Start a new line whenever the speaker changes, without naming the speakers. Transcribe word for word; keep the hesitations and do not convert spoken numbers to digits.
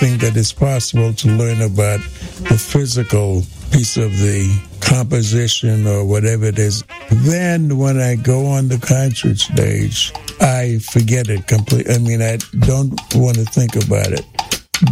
think that it's possible to learn about the physical piece of the composition or whatever it is. Then when I go on the concert stage, I forget it completely. I mean, I don't want to think about it.